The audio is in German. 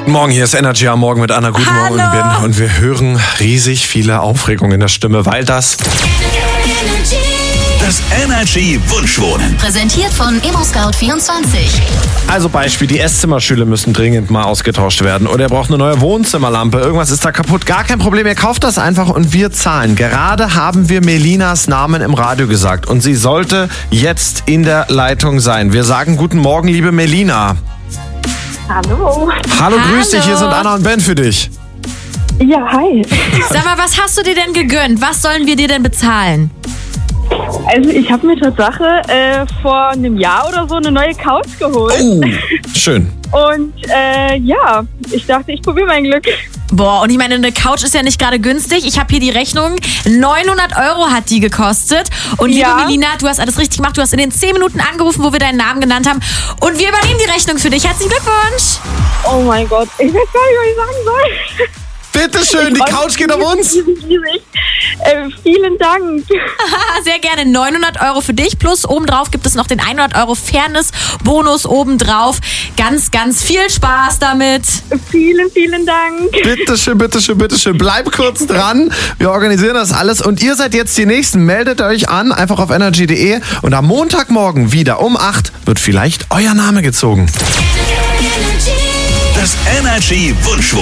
Morgen, hier ist Energy am Morgen mit Anna. Guten Morgen, Ben. Und wir hören riesig viele Aufregung in der Stimme, weil das Energy Wunschwohnen. Präsentiert von ImmoScout24. Also Beispiel, die Esszimmerstühle müssen dringend mal ausgetauscht werden. Oder ihr braucht eine neue Wohnzimmerlampe. Irgendwas ist da kaputt. Gar kein Problem, ihr kauft das einfach und wir zahlen. Gerade haben wir Melinas Namen im Radio gesagt. Und sie sollte jetzt in der Leitung sein. Wir sagen guten Morgen, liebe Melina. Hallo. Hallo, grüß dich. Hier sind Anna und Ben für dich. Ja, hi. Sag mal, was hast du dir denn gegönnt? Was sollen wir dir denn bezahlen? Also ich habe mir Tatsache vor einem Jahr oder so eine neue Couch geholt. Oh, schön. Und ja, ich dachte, ich probiere mein Glück. Boah, und ich meine, eine Couch ist ja nicht gerade günstig. Ich habe hier die Rechnung. 900 € hat die gekostet. Und liebe Melina, du hast alles richtig gemacht. Du hast in den 10 Minuten angerufen, wo wir deinen Namen genannt haben. Und wir übernehmen die Rechnung für dich. Herzlichen Glückwunsch. Oh mein Gott, ich weiß gar nicht, was ich sagen soll. Bitteschön, die Couch geht um uns. Vielen Dank. Sehr gerne. 900 € für dich. Plus obendrauf gibt es noch den 100 € Fairness-Bonus obendrauf. Ganz, ganz viel Spaß damit. Vielen, vielen Dank. Bitteschön, bitteschön, bitteschön. Bleib kurz dran. Wir organisieren das alles. Und ihr seid jetzt die Nächsten. Meldet euch an, einfach auf energy.de. Und am Montagmorgen wieder um 8 wird vielleicht euer Name gezogen. Das Energy Wunschwohnen.